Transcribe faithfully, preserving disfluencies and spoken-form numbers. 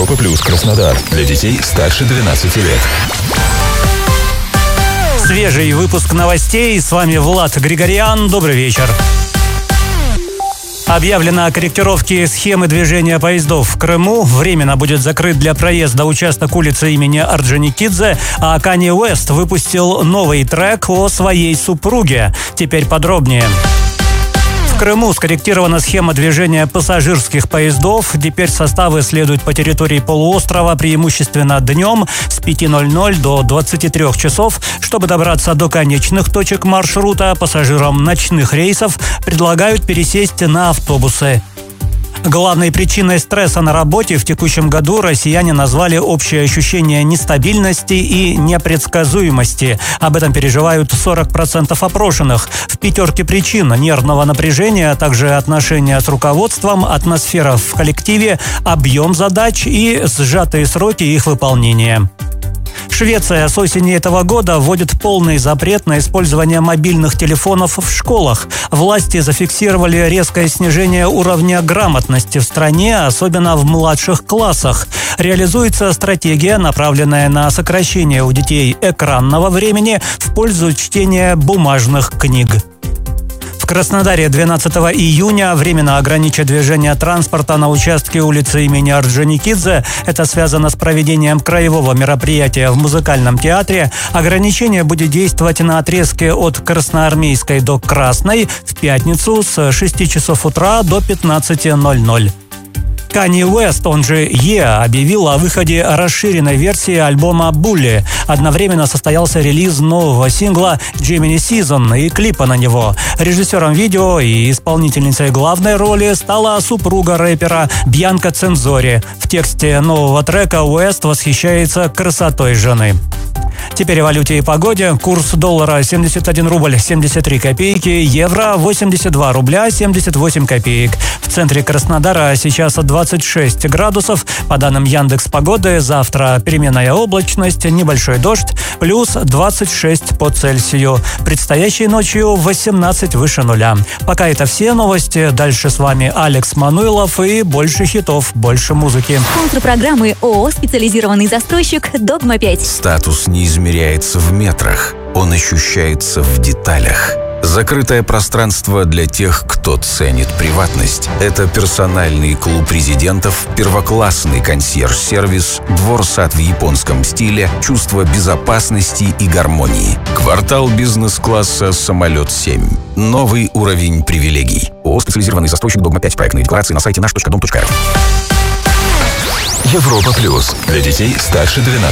Европа Плюс Краснодар. Для детей старше двенадцати лет. Свежий выпуск новостей. С вами Влад Григорян. Добрый вечер. Объявлено о корректировке схемы движения поездов в Крыму. Временно будет закрыт для проезда участок улицы имени Орджоникидзе, а Канье Уэст выпустил новый трек о своей супруге. Теперь подробнее. В Крыму скорректирована схема движения пассажирских поездов. Теперь составы следуют по территории полуострова преимущественно днем с пяти ноль-ноль до двадцати трёх часов. Чтобы добраться до конечных точек маршрута, пассажирам ночных рейсов предлагают пересесть на автобусы. Главной причиной стресса на работе в текущем году россияне назвали общее ощущение нестабильности и непредсказуемости. Об этом переживают сорок процентов опрошенных. В пятерке причин нервного напряжения, а также отношения с руководством, атмосфера в коллективе, объем задач и сжатые сроки их выполнения. Швеция с осени этого года вводит полный запрет на использование мобильных телефонов в школах. Власти зафиксировали резкое снижение уровня грамотности в стране, особенно в младших классах. Реализуется стратегия, направленная на сокращение у детей экранного времени в пользу чтения бумажных книг. В Краснодаре двенадцатого июня временно ограничат движение транспорта на участке улицы имени Орджоникидзе. Это связано с проведением краевого мероприятия в музыкальном театре. Ограничение будет действовать на отрезке от Красноармейской до Красной в пятницу с шести часов утра до пятнадцати ноль-ноль. Канье Уэст, он же Е, объявил о выходе расширенной версии альбома «Bully». Одновременно состоялся релиз нового сингла «Gemini Season» и клипа на него. Режиссером видео и исполнительницей главной роли стала супруга рэпера Бьянка Цензори. В тексте нового трека Уэст восхищается красотой жены. Теперь о валюте и погоде. Курс доллара семьдесят один рубль семьдесят три копейки, евро восемьдесят два рубля семьдесят восемь копеек. В центре Краснодара сейчас двадцать шесть градусов. По данным Яндекс.Погоды, завтра переменная облачность, небольшой дождь, плюс двадцать шесть по Цельсию. Предстоящей ночью восемнадцать выше нуля. Пока это все новости. Дальше с вами Алекс Мануилов и больше хитов, больше музыки. Спонсор программы ООО «Специализированный застройщик Догма пять». Статус не измеряется в метрах, он ощущается в деталях. Закрытое пространство для тех, кто ценит приватность. Это персональный клуб резидентов, первоклассный консьерж-сервис, двор-сад в японском стиле, чувство безопасности и гармонии. Квартал бизнес-класса «Самолет семь». Новый уровень привилегий. ООО «Специализированный застройщик Догма пять». Проектные декларации на сайте наш точка дом точка эр. Европа Плюс. Для детей старше двенадцати лет.